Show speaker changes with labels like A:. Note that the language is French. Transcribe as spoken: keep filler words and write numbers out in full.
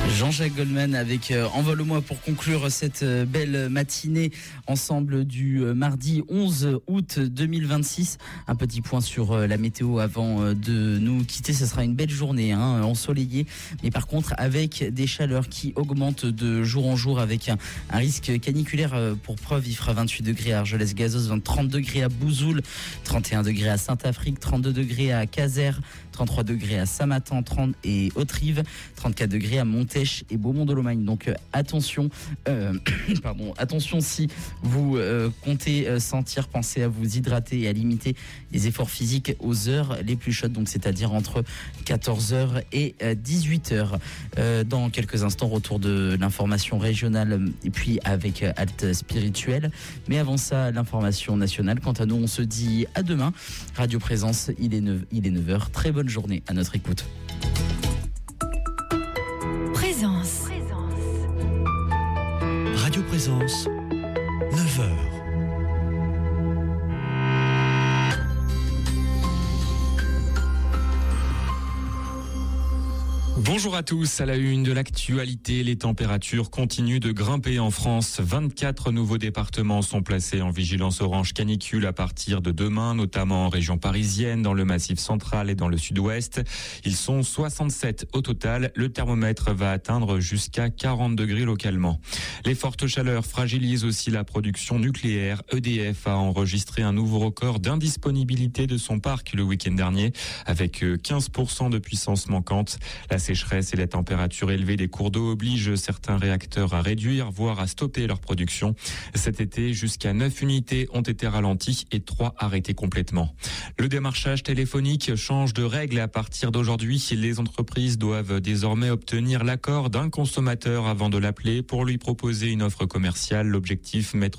A: Jean-Jacques Goldman avec euh, Envole-moi pour conclure cette euh, belle matinée ensemble du euh, mardi onze août deux mille vingt-six. Un petit point sur euh, la météo avant euh, de nous quitter. Ce sera une belle journée hein, ensoleillée, mais par contre avec des chaleurs qui augmentent de jour en jour avec un, un risque caniculaire euh, pour preuve. Il fera vingt-huit degrés à Argelès-Gazost, trente degrés à Bouzoul, trente et un degrés à Saint-Afrique, trente-deux degrés à Caser, trente-trois degrés à Samatan trente et Haute-Rive, trente-quatre degrés à Montèche et Beaumont-de-Lomagne. Donc euh, attention, euh, pardon, attention si vous euh, comptez euh, sentir, pensez à vous hydrater et à limiter les efforts physiques aux heures les plus chaudes, donc c'est-à-dire entre quatorze heures et euh, dix-huit heures. Euh, dans quelques instants, retour de l'information régionale et puis avec euh, halte spirituelle. Mais avant ça, l'information nationale. Quant à nous, on se dit à demain. Radio Présence, il est neuf, il est neuf heures. Très bonne journée à notre écoute.
B: Présence. Radio Présence, neuf heures.
C: Bonjour à tous, à la une de l'actualité, les températures continuent de grimper en France. vingt-quatre nouveaux départements sont placés en vigilance orange canicule à partir de demain, notamment en région parisienne, dans le Massif central et dans le sud-ouest. Ils sont soixante-sept au total. Le thermomètre va atteindre jusqu'à quarante degrés localement. Les fortes chaleurs fragilisent aussi la production nucléaire. E D F a enregistré un nouveau record d'indisponibilité de son parc le week-end dernier, avec quinze pour cent de puissance manquante. La sécheresse et les températures élevées des cours d'eau obligent certains réacteurs à réduire, voire à stopper leur production. Cet été, jusqu'à neuf unités ont été ralenties et trois arrêtées complètement. Le démarchage téléphonique change de règle à partir d'aujourd'hui. Les entreprises doivent désormais obtenir l'accord d'un consommateur avant de l'appeler pour lui proposer une offre commerciale. L'objectif, mettre